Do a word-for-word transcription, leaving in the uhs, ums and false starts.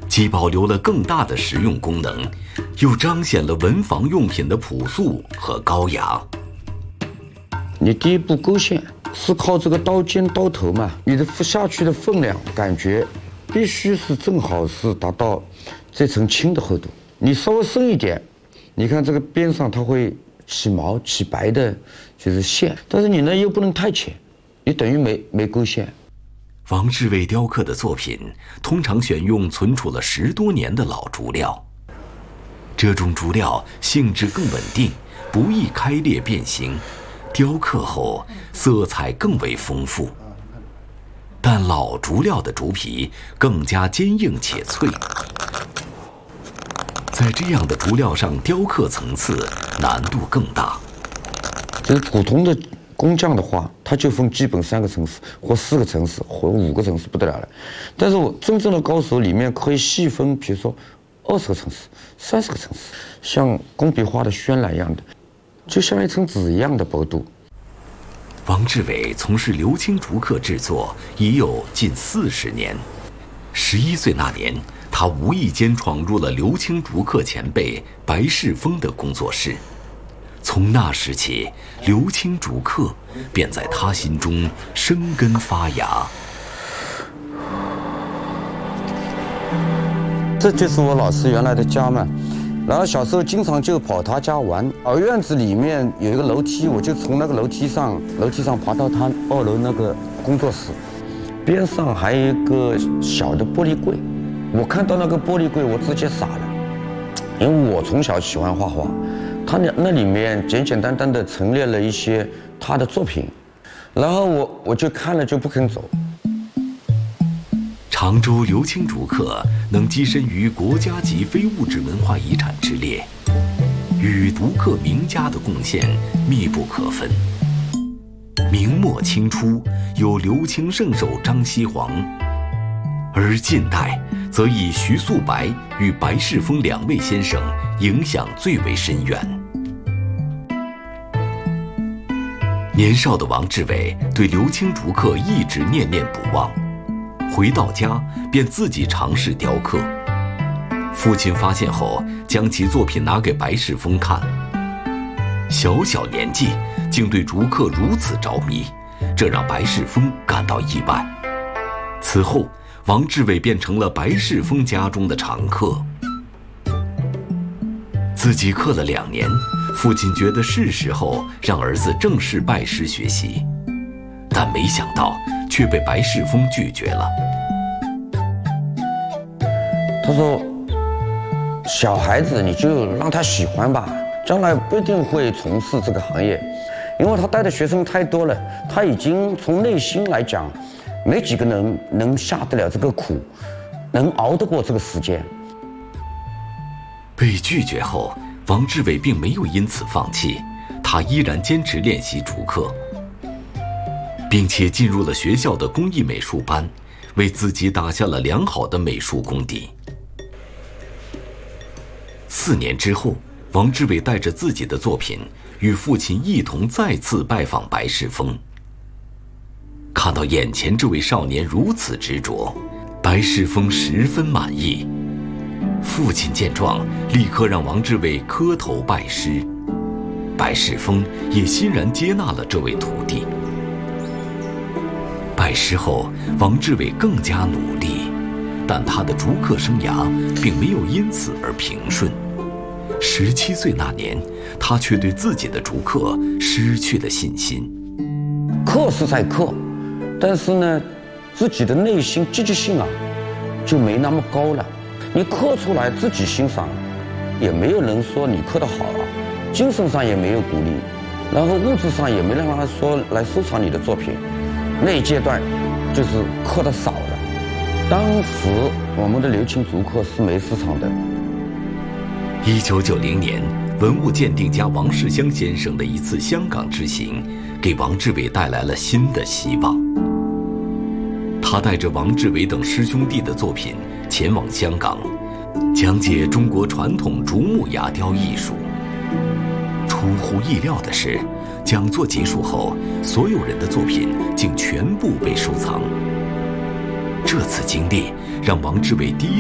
既保留了更大的实用功能，又彰显了文房用品的朴素和高雅。 你第一步勾线是靠这个刀尖刀头嘛，你的下去的分量感觉必须是正好是达到这层轻的厚度。你稍微深一点，你看这个边上它会起毛起白的，就是线，但是你呢又不能太浅，你等于没没勾线。 王志伟雕刻的作品通常选用存储了十多年的老竹料，这种竹料性质更稳定，不易开裂变形，雕刻后色彩更为丰富。但老竹料的竹皮更加坚硬且脆，在这样的竹料上雕刻层次难度更大。 就是普通的工匠的话，他就分基本三个层次，或四个层次，或五个层次，不得了了。但是我真正的高手里面可以细分，比如说二十个层次、三十个层次，像工笔画的渲染一样的，就像一层纸一样的薄度。 王志伟从事鎏青竹刻制作已有近四十年。十一岁那年，他无意间闯入了鎏青竹刻前辈白世峰的工作室。从那时起，鎏青竹刻便在他心中生根发芽。 这就是我老师原来的家嘛，然后小时候经常就跑他家玩。而院子里面有一个楼梯，我就从那个楼梯上楼梯上爬到他二楼那个工作室，边上还有一个小的玻璃柜。我看到那个玻璃柜，我直接傻了，因为我从小喜欢画画。他那那里面简简单单的陈列了一些他的作品，然后我我就看了就不肯走。 常州鎏青竹刻能跻身于国家级非物质文化遗产之列，与竹刻名家的贡献密不可分。明末清初有鎏青圣手张锡煌，而近代则以徐素白与白世峰两位先生影响最为深远。年少的王志伟对鎏青竹刻一直念念不忘，回到家便自己尝试雕刻。父亲发现后，将其作品拿给白世峰看。小小年纪竟对竹刻如此着迷，这让白世峰感到意外。此后，王志伟变成了白世峰家中的常客。自己刻了两年，父亲觉得是时候让儿子正式拜师学习，但没想到却被白世峰拒绝了。 他说：“小孩子你就让他喜欢吧，将来不一定会从事这个行业，因为他带的学生太多了，他已经从内心来讲，没几个能能下得了这个苦，能熬得过这个时间。” 被拒绝后，王志伟并没有因此放弃，他依然坚持练习竹刻，并且进入了学校的工艺美术班，为自己打下了良好的美术功底。四年之后，王志伟带着自己的作品与父亲一同再次拜访白世峰。看到眼前这位少年如此执着，白世峰十分满意。父亲见状，立刻让王志伟磕头拜师。白世峰也欣然接纳了这位徒弟。拜师后，王志伟更加努力，但他的竹刻生涯并没有因此而平顺。十七岁那年，他却对自己的竹刻失去了信心。 刻是在刻，但是呢，自己的内心积极性啊，就没那么高了。你刻出来自己欣赏，也没有人说你刻得好啊，精神上也没有鼓励，然后物质上也没让他说来收藏你的作品。那一阶段就是刻得少了。当时我们的鎏青竹刻是没市场的。 一九九零年，文物鉴定家王世襄先生的一次香港之行，给王志伟带来了新的希望。他带着王志伟等师兄弟的作品前往香港，讲解中国传统竹木牙雕艺术。出乎意料的是，讲座结束后，所有人的作品竟全部被收藏。这次经历让王志伟第一